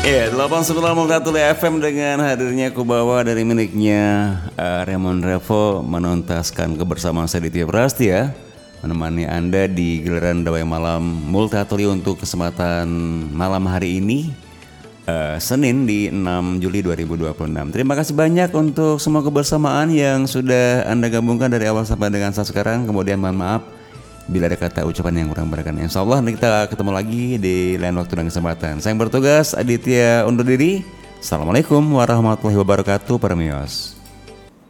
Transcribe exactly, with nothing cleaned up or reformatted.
Iya, delapan puluh sembilan koma satu F M dengan hadirnya Kubawa dari miliknya uh, Raymond Revo menuntaskan kebersamaan saya di Tio Prastia, menemani Anda di giliran Dawai Malam Multatuli untuk kesempatan malam hari ini, uh, Senin di enam Juli dua ribu dua puluh enam. Terima kasih banyak untuk semua kebersamaan yang sudah Anda gabungkan dari awal sampai dengan saat sekarang. Kemudian mohon maaf bila ada kata ucapan yang kurang berkenan. Insya Allah nanti kita ketemu lagi di lain waktu dan kesempatan. Saya yang bertugas Aditya undur diri. Assalamualaikum warahmatullahi wabarakatuh. Permios.